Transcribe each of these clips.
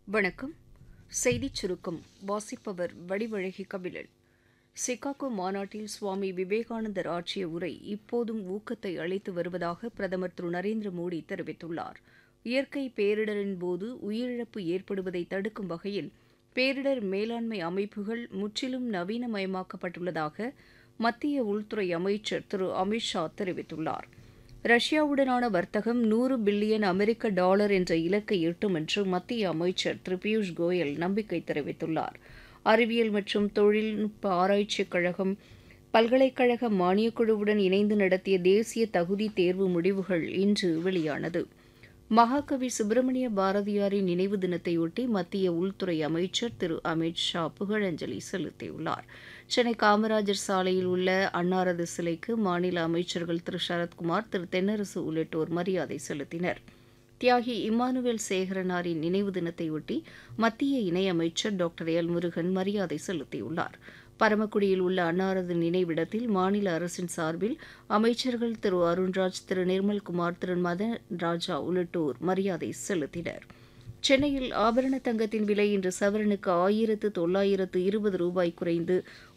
வணக்கம். செய்திச் சுருக்கம் வாசிப்பவர் வடிவழகி கபிலன். சிகாகோ மாநாட்டில் சுவாமி விவேகானந்தர் ஆற்றிய உரை இப்போதும் ஊக்கத்தை அளித்து வருவதாக பிரதமர் திரு நரேந்திர மோடி தெரிவித்துள்ளார். இயற்கை பேரிடரின் போது உயிரிழப்பு ஏற்படுவதை தடுக்கும் வகையில் பேரிடர் மேலாண்மை அமைப்புகள் முற்றிலும் நவீனமயமாக்கப்பட்டுள்ளதாக மத்திய உள்துறை அமைச்சர் திரு அமித் ஷா தெரிவித்துள்ளார். ரஷ்யாவுடனான வர்த்தகம் 100 பில்லியன் அமெரிக்க டாலர் என்ற இலக்கை எட்டும் என்று மத்திய அமைச்சர் திரு பியூஷ் கோயல் நம்பிக்கை தெரிவித்துள்ளார். அறிவியல் மற்றும் தொழில்நுட்ப ஆராய்ச்சிக் கழகம் பல்கலைக்கழக மானியக்குழுவுடன் இணைந்து நடத்திய தேசிய தகுதி தேர்வு முடிவுகள் இன்று வெளியானது. மகாகவி சுப்பிரமணிய பாரதியாரின் நினைவு தினத்தையொட்டி மத்திய உள்துறை அமைச்சர் திரு அமித் ஷா புகழஞ்சலி செலுத்தியுள்ளார். சென்னை காமராஜர் சாலையில் உள்ள அன்னாரது சிலைக்கு மாநில அமைச்சர்கள் திரு சரத்குமார், திரு தென்னரசு உள்ளிட்டோர் மரியாதை செலுத்தினர். தியாகி இம்மானுவேல் சேகரனாரின் நினைவு தினத்தையொட்டி மத்திய இணையமைச்சர் டாக்டர் எல் முருகன் மரியாதை செலுத்தியுள்ளார். பரமக்குடியில் உள்ள அன்னாரது நினைவிடத்தில் மாநில அரசின் சார்பில் அமைச்சர்கள் திரு அருண்ராஜ், திரு நிர்மல்குமார், திரு மதன் ராஜா உள்ளிட்டோர் மரியாதை செலுத்தினர். சென்னையில் ஆபரண தங்கத்தின் விலை இன்று சவரனுக்கு 1920 ரூபாய் குறைந்து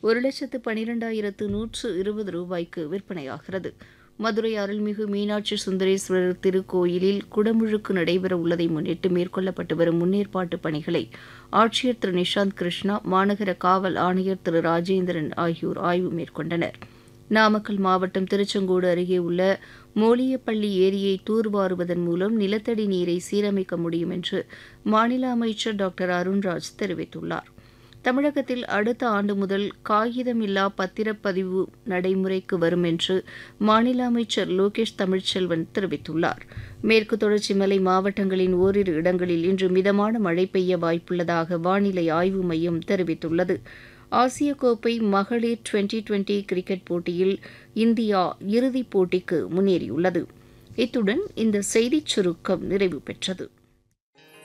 1,12,120 ரூபாய்க்கு விற்பனையாகிறது. மதுரை அருள்மிகு மீனாட்சி சுந்தரேஸ்வரர் திருக்கோயிலில் குடமுழுக்கு நடைபெற உள்ளதை முன்னிட்டு மேற்கொள்ளப்பட்டு வரும் முன்னேற்பாட்டு பணிகளை ஆட்சியர் திரு நிஷாந்த் கிருஷ்ணா, மாநகர காவல் ஆணையர் திரு ராஜேந்திரன் ஆகியோர் ஆய்வு மேற்கொண்டனர். நாமக்கல் மாவட்டம் திருச்செங்கோடு அருகே உள்ள மோலியப்பள்ளி ஏரியை தூர்வாருவதன் மூலம் நிலத்தடி நீரை சீரமைக்க முடியும் என்று மாநில அமைச்சர் டாக்டர் அருண்ராஜ் தெரிவித்துள்ளார். தமிழகத்தில் அடுத்த ஆண்டு முதல் காகிதமில்லா பத்திரப்பதிவு நடைமுறைக்கு வரும் என்று மாநில அமைச்சர் லோகேஷ் தமிழ்ச்செல்வன் தெரிவித்துள்ளார். மேற்கு தொடர்ச்சி மலை மாவட்டங்களின் ஓரிரு இடங்களில் இன்று மிதமான மழை பெய்ய வாய்ப்புள்ளதாக வானிலை ஆய்வு மையம் தெரிவித்துள்ளது. ஆசிய கோப்பை மகளிர் டுவெண்டி கிரிக்கெட் போட்டியில் இந்தியா இறுதிப் போட்டிக்கு முன்னேறியுள்ளது. இத்துடன் இந்த செய்திச் சுருக்கம் நிறைவு பெற்றது.